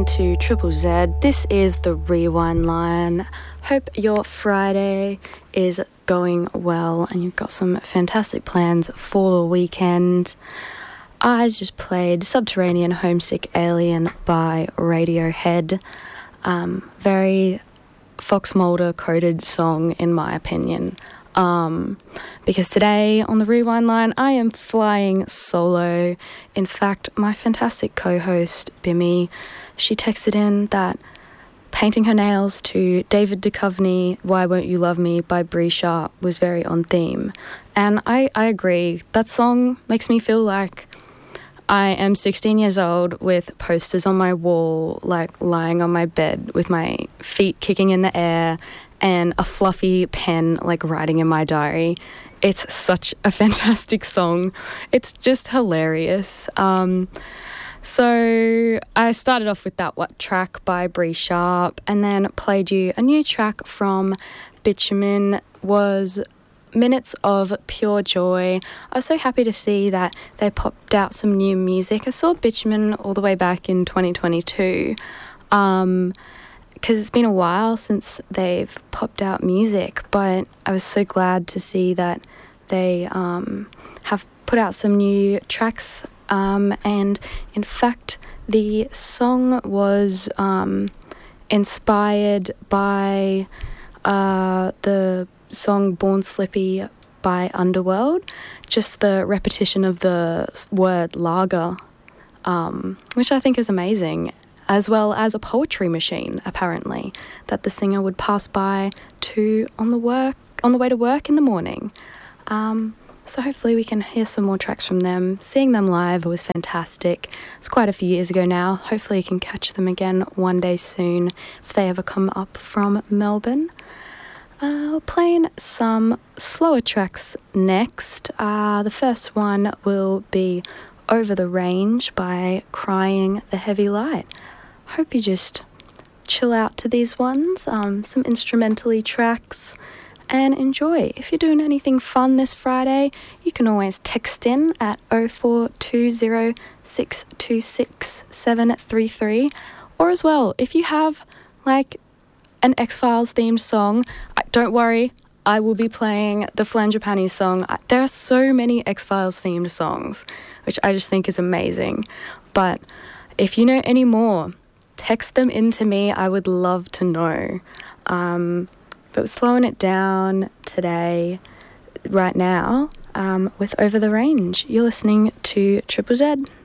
to Triple Z. This is the Rewind Line. Hope your Friday is going well and you've got some fantastic plans for the weekend. I just played Subterranean Homesick Alien by Radiohead. Very Fox Mulder coded song in my opinion. Because today on the Rewind Line I am flying solo. In fact, my fantastic co-host Bimmy, she texted in that painting her nails to David Duchovny, Why Won't You Love Me by Bree Sharp was very on theme. And I agree, that song makes me feel like I am 16 years old with posters on my wall, like lying on my bed with my feet kicking in the air and a fluffy pen like writing in my diary. It's such a fantastic song. It's just hilarious. So I started off with that track by Bree Sharp and then played you a new track from Bitumen, was Minutes of Pure Joy. I was so happy to see that they popped out some new music. I saw Bitumen all the way back in 2022 because it's been a while since they've popped out music, but I was so glad to see that they have put out some new tracks, and in fact the song was inspired by the song Born Slippy by Underworld, just the repetition of the word lager, which I think is amazing, as well as a poetry machine, apparently, that the singer would pass by on the way to work in the morning. So hopefully we can hear some more tracks from them. Seeing them live was fantastic. It's quite a few years ago now. Hopefully you can catch them again one day soon if they ever come up from Melbourne. Playing some slower tracks next. The first one will be Over the Range by Crying the Heavy Light. Hope you just chill out to these ones, some instrumentally tracks, and enjoy. If you're doing anything fun this Friday, you can always text in at 0420 626 733, or as well, if you have like an X-Files themed song, don't worry, I will be playing the Flangipani song. There are so many X-Files themed songs, which I just think is amazing. But if you know any more, text them in to me. I would love to know. But we're slowing it down today, right now, with Over the Range. You're listening to Triple Z.